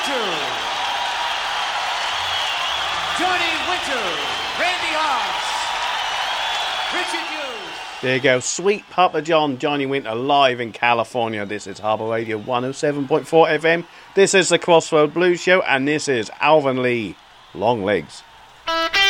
Winter. Johnny Winter. Randy Harris. Richard Hughes. There you go. Sweet Papa John, Johnny Winter, live in California. This is Harbour Radio 107.4 FM. This is the Crossroad Blues Show, and this is Alvin Lee, Long Legs.